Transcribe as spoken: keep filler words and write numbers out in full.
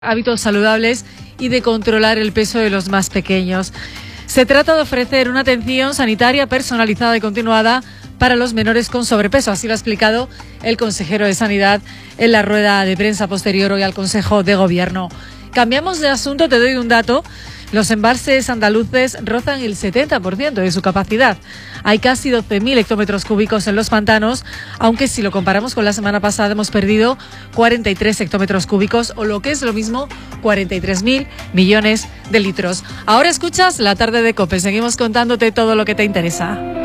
hábitos saludables y de controlar el peso de los más pequeños. Se trata de ofrecer una atención sanitaria personalizada y continuada para los menores con sobrepeso. Así lo ha explicado el consejero de Sanidad en la rueda de prensa posterior hoy al Consejo de Gobierno. Cambiamos de asunto, te doy un dato. Los embalses andaluces rozan el setenta por ciento de su capacidad. Hay casi doce mil hectómetros cúbicos en los pantanos, aunque si lo comparamos con la semana pasada hemos perdido cuarenta y tres hectómetros cúbicos, o lo que es lo mismo, cuarenta y tres mil millones de litros. Ahora escuchas La Tarde de COPE. Seguimos contándote todo lo que te interesa.